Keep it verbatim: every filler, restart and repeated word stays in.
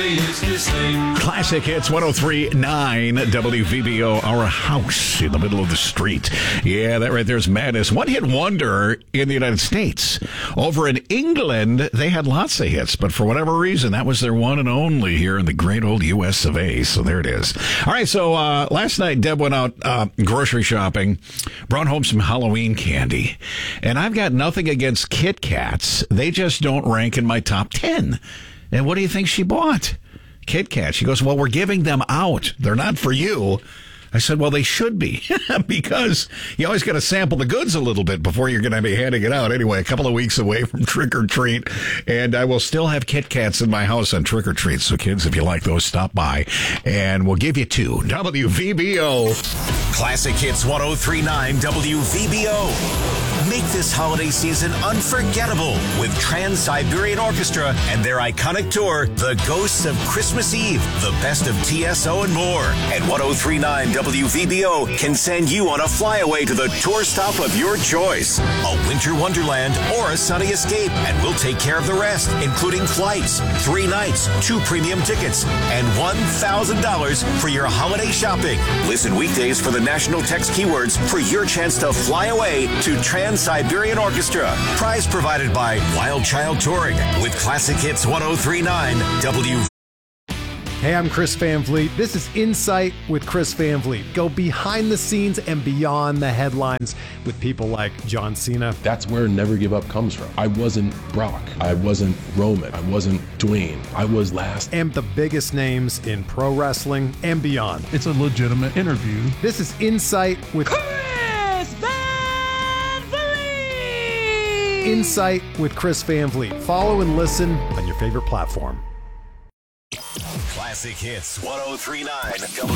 say it's the same. Classic Hits one oh three point nine W V B O, our house in the middle of the street. Yeah, that right there's madness. One hit wonder in the United States. Over in England, they had lots of hits, but for whatever reason, that was their one and only here in the great old U S of A. So there it is. All right, so uh, last night, Deb went out uh, grocery shopping, brought home some Halloween candy, and I've got nothing against Kit Kats. They just don't rank in my top ten. And what do you think she bought? Kit Kat. She goes, well, we're giving them out. They're not for you. I said, well, they should be, because you always got to sample the goods a little bit before you're going to be handing it out. Anyway, a couple of weeks away from Trick or Treat, and I will still have Kit Kats in my house on Trick or Treat. So, kids, if you like those, stop by, and we'll give you two. W V B O. Classic Hits one oh three point nine W V B O. Make this holiday season unforgettable with Trans-Siberian Orchestra and their iconic tour, The Ghosts of Christmas Eve, the best of T S O and more. And one oh three point nine W V B O can send you on a flyaway to the tour stop of your choice, a winter wonderland or a sunny escape, and we'll take care of the rest, including flights, three nights, two premium tickets, and one thousand dollars for your holiday shopping. Listen weekdays for the national text keywords for your chance to fly away to Trans-Siberian Orchestra. Prize provided by Wild Child Touring with Classic Hits one oh three point nine W. Hey, I'm Chris Van Vliet. This is Insight with Chris Van Vliet. Go behind the scenes and beyond the headlines with people like John Cena. That's where Never Give Up comes from. I wasn't Brock. I wasn't Roman. I wasn't Dwayne. I was last. And the biggest names in pro wrestling and beyond. It's a legitimate interview. This is Insight with Chris Van Vliet. Insight with Chris Van Vliet. Follow and listen on your favorite platform. Classic Hits one oh three point nine W